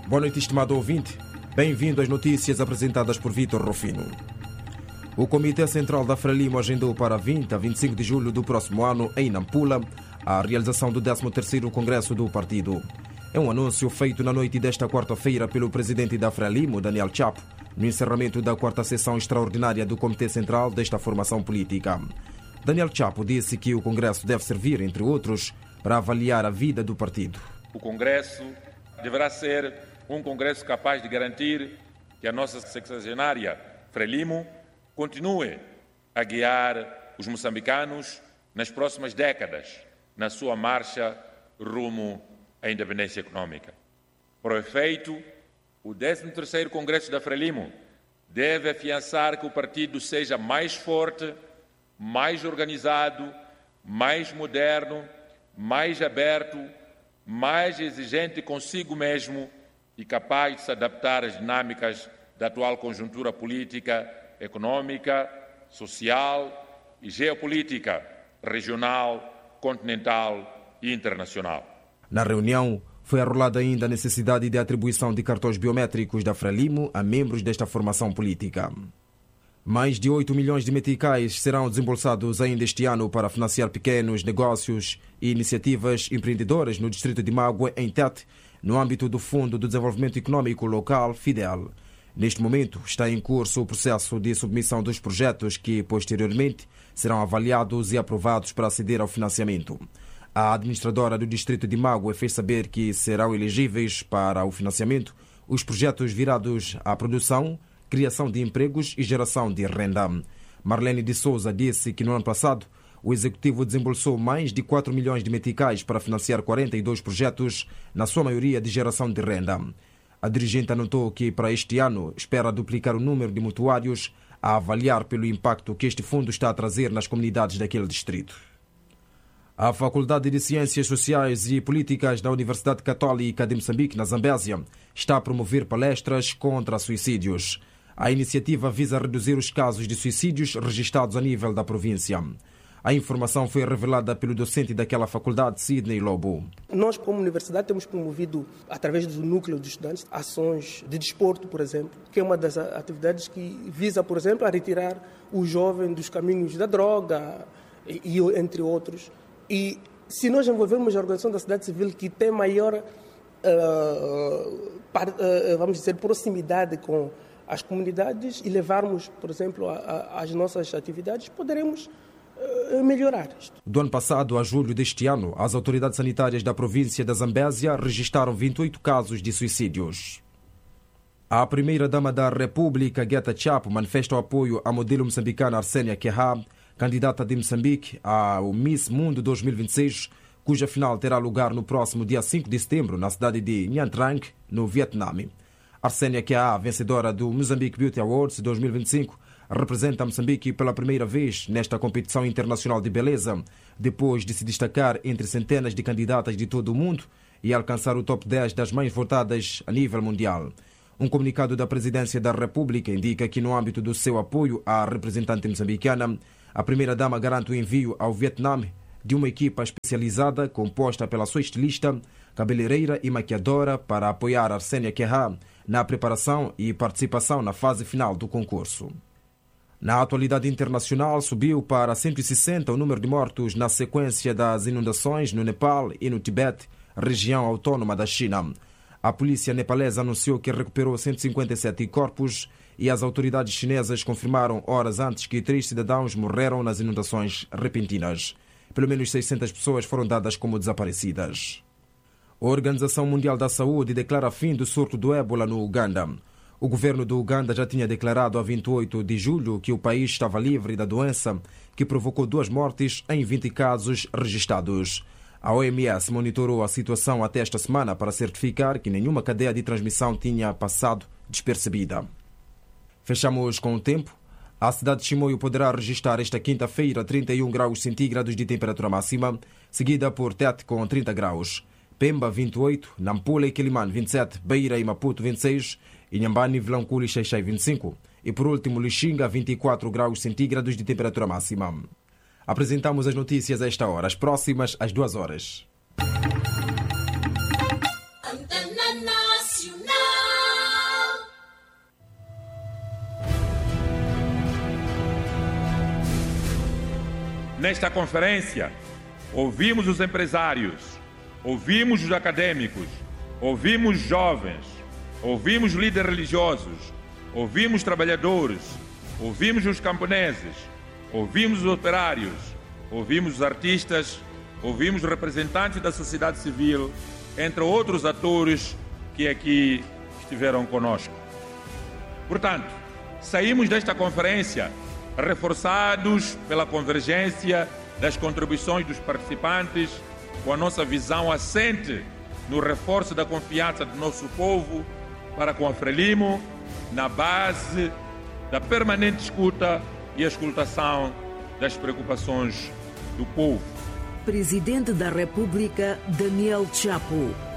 Boa noite, estimado ouvinte. Bem-vindo às notícias apresentadas por Vítor Rufino. O Comitê Central da Frelimo agendou para 20 a 25 de julho do próximo ano, em Nampula, a realização do 13º Congresso do partido. É um anúncio feito na noite desta quarta-feira pelo presidente da Frelimo, Daniel Chapo, no encerramento da quarta sessão extraordinária do Comitê Central desta formação política. Daniel Chapo disse que o Congresso deve servir, entre outros, para avaliar a vida do partido. O Congresso deverá ser um Congresso capaz de garantir que a nossa sexagenária Frelimo continue a guiar os moçambicanos nas próximas décadas na sua marcha rumo à independência econômica. Para o efeito, o 13º Congresso da Frelimo deve afiançar que o partido seja mais forte, mais organizado, mais moderno, mais aberto, mais exigente consigo mesmo e capaz de se adaptar às dinâmicas da atual conjuntura política, econômica, social e geopolítica, regional, continental e internacional. Na reunião, foi arrolada ainda a necessidade de atribuição de cartões biométricos da Frelimo a membros desta formação política. Mais de 8 milhões de meticais serão desembolsados ainda este ano para financiar pequenos negócios e iniciativas empreendedoras no distrito de Magua, em Tete, no âmbito do Fundo de Desenvolvimento Econômico Local, FIDEL. Neste momento, está em curso o processo de submissão dos projetos que, posteriormente, serão avaliados e aprovados para aceder ao financiamento. A administradora do distrito de Magua fez saber que serão elegíveis para o financiamento os projetos virados à produção, criação de empregos e geração de renda. Marlene de Souza disse que no ano passado o Executivo desembolsou mais de 4 milhões de meticais para financiar 42 projetos, na sua maioria de geração de renda. A dirigente anotou que para este ano espera duplicar o número de mutuários a avaliar pelo impacto que este fundo está a trazer nas comunidades daquele distrito. A Faculdade de Ciências Sociais e Políticas da Universidade Católica de Moçambique, na Zambésia, está a promover palestras contra suicídios. A iniciativa visa reduzir os casos de suicídios registrados a nível da província. A informação foi revelada pelo docente daquela faculdade, Sidney Lobo. Nós, como universidade, temos promovido, através do núcleo de estudantes, ações de desporto, por exemplo, que é uma das atividades que visa, por exemplo, a retirar o jovem dos caminhos da droga, e entre outros. E se nós envolvermos a organização da sociedade civil, que tem maior, vamos dizer, proximidade com as comunidades e levarmos, por exemplo, as nossas atividades, poderemos melhorar isto. Do ano passado a julho deste ano, as autoridades sanitárias da província da Zambésia registraram 28 casos de suicídios. A primeira-dama da República, Guetta Chapo, manifesta o apoio à modelo moçambicana Arsênia Querrá, candidata de Moçambique ao Miss Mundo 2026, cuja final terá lugar no próximo dia 5 de setembro, na cidade de Nha Trang, no Vietnã. Arsênia Querrá, vencedora do Mozambique Beauty Awards 2025, representa Moçambique pela primeira vez nesta competição internacional de beleza, depois de se destacar entre centenas de candidatas de todo o mundo e alcançar o top 10 das mais votadas a nível mundial. Um comunicado da Presidência da República indica que, no âmbito do seu apoio à representante moçambicana, a primeira-dama garante o envio ao Vietnã de uma equipa especializada composta pela sua estilista, cabeleireira e maquiadora para apoiar Arsênia Querrá na preparação e participação na fase final do concurso. Na atualidade internacional, subiu para 160 o número de mortos na sequência das inundações no Nepal e no Tibete, região autônoma da China. A polícia nepalesa anunciou que recuperou 157 corpos e as autoridades chinesas confirmaram horas antes que 3 cidadãos morreram nas inundações repentinas. Pelo menos 600 pessoas foram dadas como desaparecidas. A Organização Mundial da Saúde declara fim do surto do ébola no Uganda. O governo do Uganda já tinha declarado a 28 de julho que o país estava livre da doença, que provocou 2 mortes em 20 casos registados. A OMS monitorou a situação até esta semana para certificar que nenhuma cadeia de transmissão tinha passado despercebida. Fechamos com o tempo. A cidade de Chimoio poderá registrar esta quinta-feira 31 graus centígrados de temperatura máxima, seguida por Tete com 30 graus. Pemba 28, Nampula e Quilimane 27, Beira e Maputo 26, Inhambane, Vilankulu e Xai-Xai 25 e por último Lixinga 24 graus centígrados de temperatura máxima. Apresentamos as notícias a esta hora, as próximas às 2 horas. Antena Nacional. Nesta conferência, ouvimos os empresários, ouvimos os acadêmicos, ouvimos jovens, ouvimos líderes religiosos, ouvimos trabalhadores, ouvimos os camponeses, ouvimos os operários, ouvimos os artistas, ouvimos representantes da sociedade civil, entre outros atores que aqui estiveram conosco. Portanto, saímos desta conferência reforçados pela convergência das contribuições dos participantes, com a nossa visão assente no reforço da confiança do nosso povo para com a Frelimo, na base da permanente escuta e escutação das preocupações do povo. Presidente da República, Daniel Chapo.